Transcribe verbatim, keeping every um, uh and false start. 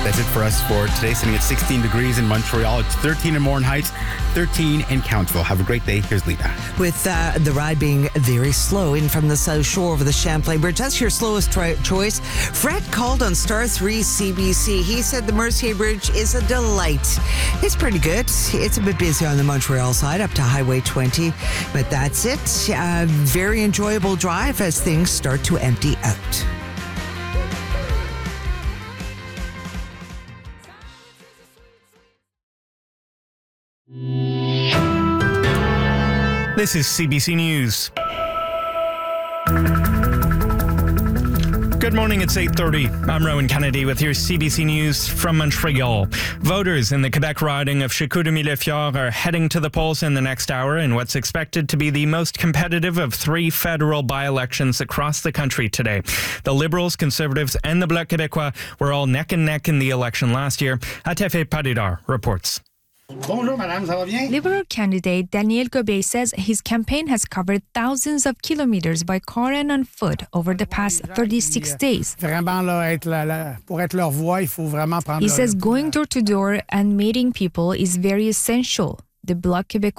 That's it for us for today. Sitting at sixteen degrees in Montreal. It's thirteen in Morin Heights, thirteen in Countsville. Have a great day. Here's Lita. With uh, the ride being very slow in from the South Shore over the Champlain Bridge. That's your slowest tri- choice. Fred called on Star three C B C. He said the Mercier Bridge is a delight. It's pretty good. It's a bit busy on the Montreal side up to Highway twenty. But that's it. A very enjoyable drive as things start to empty out. This is C B C News. Good morning, it's eight thirty. I'm Rowan Kennedy with your C B C News from Montreal. Voters in the Quebec riding of Chicoutimi-Le-Fjord are heading to the polls in the next hour in what's expected to be the most competitive of three federal by-elections across the country today. The Liberals, Conservatives and the Bloc Québécois were all neck and neck in the election last year. Atefe Paridar reports. Bonjour, madame, ça va bien? Liberal candidate Daniel Gobet says his campaign has covered thousands of kilometers by car and on foot over the past thirty-six days. Vraiment, là, être la, la, pour être leur voix, il faut vraiment prendre He leur- says going door to door and meeting people is very essential. The Bloc Québécois